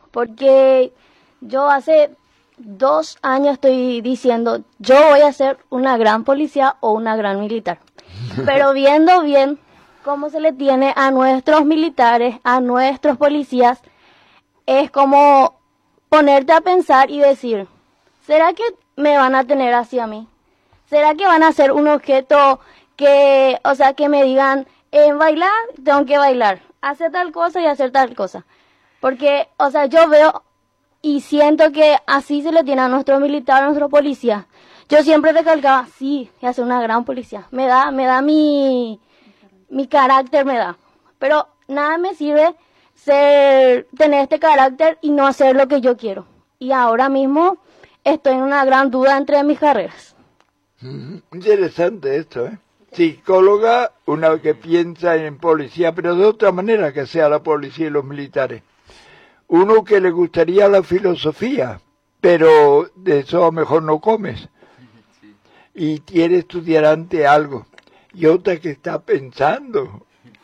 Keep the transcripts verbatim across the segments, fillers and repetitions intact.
porque yo hace dos años estoy diciendo, yo voy a ser una gran policía o una gran militar. Pero viendo bien cómo se le tiene a nuestros militares, a nuestros policías, es como ponerte a pensar y decir, ¿será que me van a tener así a mí? ¿Será que van a ser un objeto que, o sea, que me digan, en bailar, tengo que bailar, hacer tal cosa y hacer tal cosa? Porque, o sea, yo veo y siento que así se le tiene a nuestro militar, a nuestro policía. Yo siempre recalcaba, sí, voy a ser una gran policía. Me da, me da mi, mi carácter, me da. Pero nada me sirve ser, tener este carácter y no hacer lo que yo quiero. Y ahora mismo estoy en una gran duda entre mis carreras. Mm, interesante esto, ¿eh? Psicóloga, una que piensa en policía, pero de otra manera que sea la policía y los militares. Uno que le gustaría la filosofía, pero de eso a lo mejor no comes. Y quiere estudiar ante algo. Y otra que está pensando.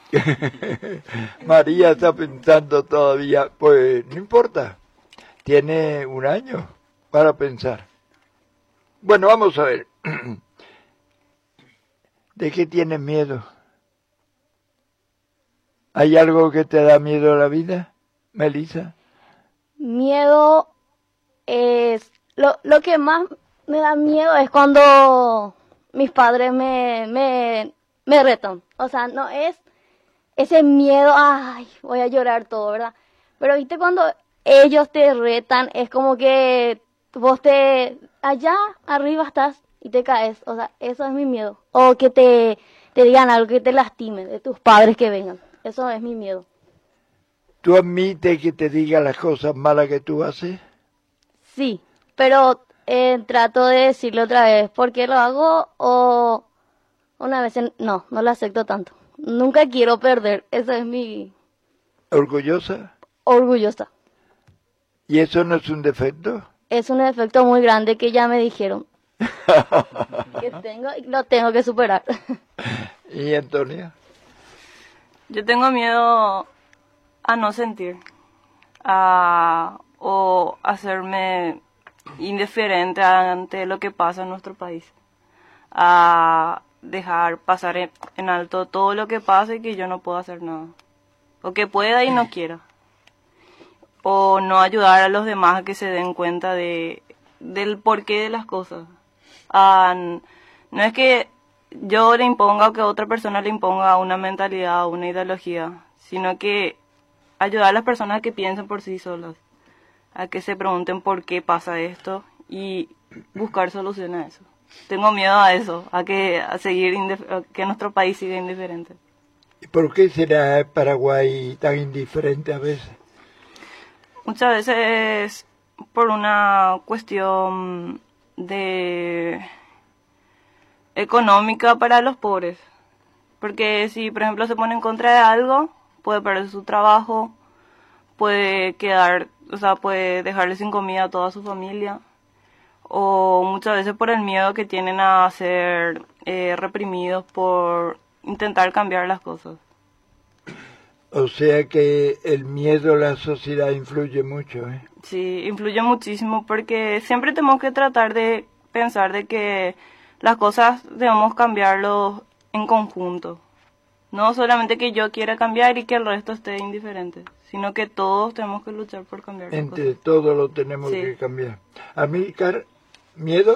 María está pensando todavía. Pues no importa. Tiene un año para pensar. Bueno, vamos a ver. ¿De qué tienes miedo? ¿Hay algo que te da miedo a la vida, Melissa? Miedo es... Lo, lo que más me da miedo es cuando mis padres me, me, me retan. O sea, no es ese miedo, ay, voy a llorar todo, ¿verdad? Pero viste cuando ellos te retan, es como que vos te... allá arriba estás y te caes. O sea, eso es mi miedo. O que te, te digan algo que te lastime, de tus padres que vengan. Eso es mi miedo. ¿Tú admites que te diga las cosas malas que tú haces? Sí, pero eh, trato de decirlo otra vez. ¿Por qué lo hago? O una vez, en... no, no lo acepto tanto. Nunca quiero perder. Eso es mi... ¿Orgullosa? Orgullosa. ¿Y eso no es un defecto? Es un defecto muy grande que ya me dijeron. Que tengo y lo tengo que superar. ¿Y Antonia? Yo tengo miedo a no sentir, a, o hacerme indiferente ante lo que pasa en nuestro país, a dejar pasar en, en alto todo lo que pasa y que yo no puedo hacer nada, o que pueda y no quiera, o no ayudar a los demás a que se den cuenta de del porqué de las cosas. Ah, no es que yo le imponga o que otra persona le imponga una mentalidad o una ideología, sino que ayudar a las personas a que piensen por sí solas, a que se pregunten por qué pasa esto y buscar soluciones a eso. Tengo miedo a eso, a que a seguir a que nuestro país siga indiferente. ¿Y por qué será Paraguay tan indiferente a veces? Muchas veces por una cuestión de económica para los pobres, porque si por ejemplo se pone en contra de algo, puede perder su trabajo, puede quedar, o sea, puede dejarle sin comida a toda su familia, o muchas veces por el miedo que tienen a ser eh, reprimidos por intentar cambiar las cosas. O sea que el miedo a la sociedad influye mucho, ¿eh? Sí, influye muchísimo porque siempre tenemos que tratar de pensar de que las cosas debemos cambiarlo en conjunto. No solamente que yo quiera cambiar y que el resto esté indiferente, sino que todos tenemos que luchar por cambiar las Entre cosas. todos lo tenemos Sí. que cambiar. Amílcar, ¿miedo?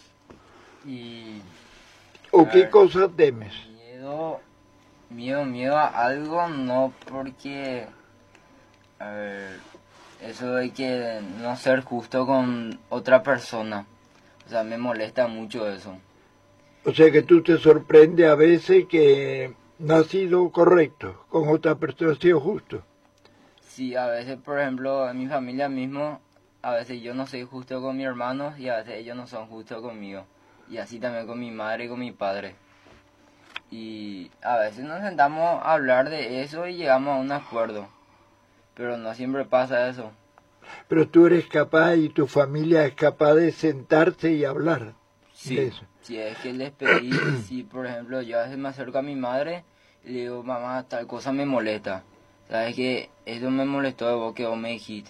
Y... ¿O a qué ver, cosa temes? Miedo, miedo, miedo a algo, no porque... A ver, eso de que no ser justo con otra persona. O sea, me molesta mucho eso. O sea que tú te sorprende a veces que no has sido correcto con otra persona, has sido justo. Sí, a veces, por ejemplo, en mi familia mismo, a veces yo no soy justo con mis hermanos y a veces ellos no son justos conmigo. Y así también con mi madre y con mi padre. Y a veces nos sentamos a hablar de eso y llegamos a un acuerdo. Pero no siempre pasa eso. Pero tú eres capaz y tu familia es capaz de sentarse y hablar Sí, de eso. si es que les pedí, si por ejemplo yo a veces me acerco a mi madre y le digo, mamá, tal cosa me molesta. Sabes que eso me molestó de vos que vos me dijiste.